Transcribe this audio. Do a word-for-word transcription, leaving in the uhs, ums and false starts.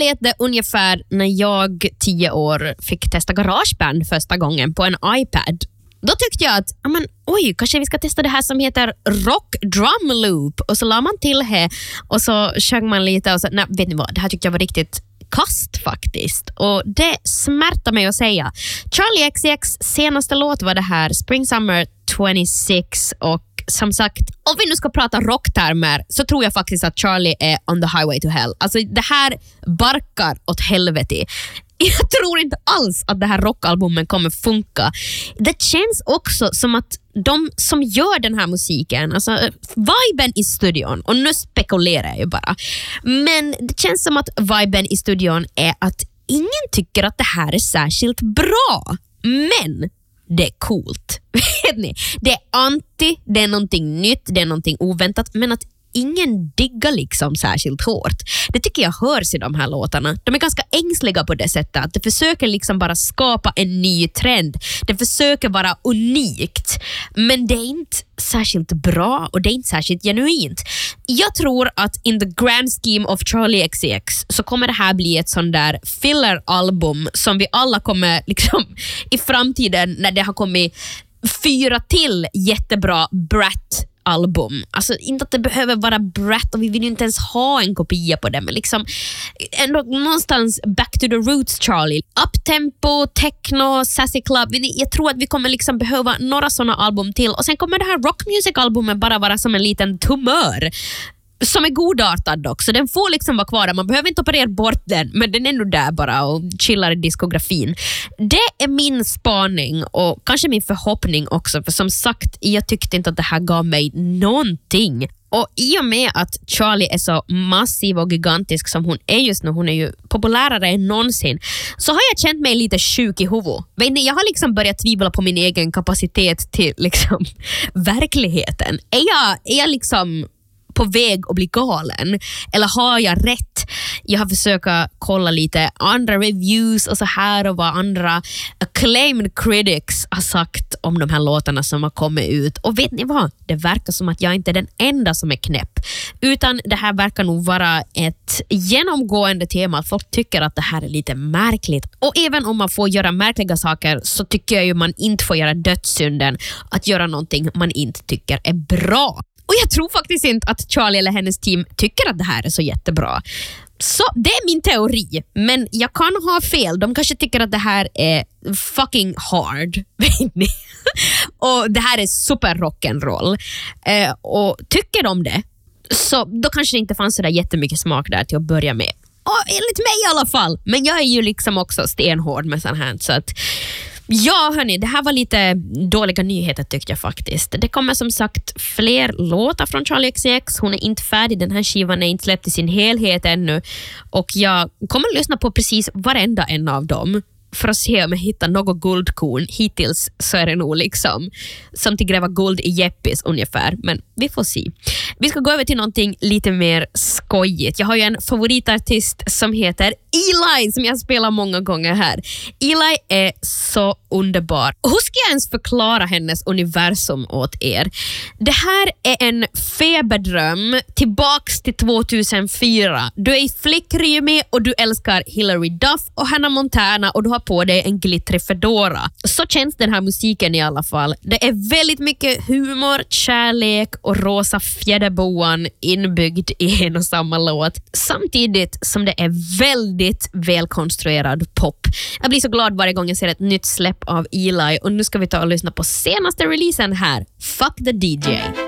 lät det ungefär när jag tio år fick testa GarageBand första gången på en iPad. Då tyckte jag att, amen, oj, kanske vi ska testa det här som heter Rock Drum Loop. Och så la man till här och så sjöng man lite och så, nej, vet ni vad, det här tyckte jag var riktigt kast faktiskt. Och det smärtar mig att säga. Charli X C X senaste låt var det här, Spring Summer tjugosex, och som sagt, om vi nu ska prata rocktermer så tror jag faktiskt att Charli är on the highway to hell. Alltså det här barkar åt helvete. Jag tror inte alls att det här rockalbumen kommer funka. Det känns också som att de som gör den här musiken, alltså viben i studion, och nu spekulerar jag ju bara, men det känns som att viben i studion är att ingen tycker att det här är särskilt bra, men det är coolt. Vet ni? Det är anti, det är någonting nytt, det är någonting oväntat, men att ingen diggar liksom särskilt hårt. Det tycker jag hörs i de här låtarna. De är ganska ängsliga på det sättet att det försöker liksom bara skapa en ny trend. Det försöker vara unikt, men det är inte särskilt bra och det är inte särskilt genuint. Jag tror att in the grand scheme of Charli X C X så kommer det här bli ett sån där filler-album som vi alla kommer liksom i framtiden, när det har kommit fyra till jättebra Brat album. Alltså inte att det behöver vara Brat och vi vill ju inte ens ha en kopia på det, men liksom ändå någonstans back to the roots Charli. Uptempo, techno, sassy club. Jag tror att vi kommer liksom behöva några såna album till, och sen kommer det här rock music albumet bara vara som en liten tumör som är godartad dock, så den får liksom vara kvar där. Man behöver inte operera bort den, men den är nog där bara och chillar i diskografin. Det är min spaning och kanske min förhoppning också, för som sagt, jag tyckte inte att det här gav mig någonting. Och i och med att Charli är så massiv och gigantisk som hon är just nu, hon är ju populärare än någonsin, så har jag känt mig lite sjuk i huvudet. Jag har liksom börjat tvivla på min egen kapacitet till liksom verkligheten. Är jag, är jag liksom på väg att bli galen? Eller har jag rätt? Jag har försökt kolla lite andra reviews och så här, och vad andra acclaimed critics har sagt om de här låtarna som har kommit ut. Och vet ni vad? Det verkar som att jag inte är den enda som är knäpp. Utan det här verkar nog vara ett genomgående tema. Folk tycker att det här är lite märkligt. Och även om man får göra märkliga saker så tycker jag ju man inte får göra dödssynden att göra någonting man inte tycker är bra. Och jag tror faktiskt inte att Charli eller hennes team tycker att det här är så jättebra. Så det är min teori. Men jag kan ha fel. De kanske tycker att det här är fucking hard. Vet ni? Och det här är super rock'n'roll. Eh, och tycker de det, så då kanske det inte fanns så där jättemycket smak där till att börja med. Och enligt mig i alla fall. Men jag är ju liksom också stenhård med sån här. Så att ja, hörni, det här var lite dåliga nyheter tyckte jag faktiskt. Det kommer som sagt fler låtar från Charli X C X. Hon är inte färdig, den här skivan är inte släppt i sin helhet ännu. Och jag kommer att lyssna på precis varenda en av dem för att se om jag hittar något guldkorn. Hittills så är det nog liksom som till gräva guld i Jeppis ungefär. Men vi får se. Vi ska gå över till någonting lite mer skojigt. Jag har ju en favoritartist som heter Eli, som jag spelar många gånger här. Eli är så underbar. Hur ska jag ens förklara hennes universum åt er? Det här är en feberdröm tillbaks till tvåtusenfyra. Du är i flickryme och du älskar Hilary Duff och Hannah Montana och du har på dig en glittrig fedora. Så känns den här musiken i alla fall. Det är väldigt mycket humor, kärlek och rosa fjäderboan inbyggd i en och samma låt. Samtidigt som det är väldigt välkonstruerad pop. Jag blir så glad varje gång jag ser ett nytt släpp av Eli, och nu ska vi ta och lyssna på senaste releasen här. Fuck the D J.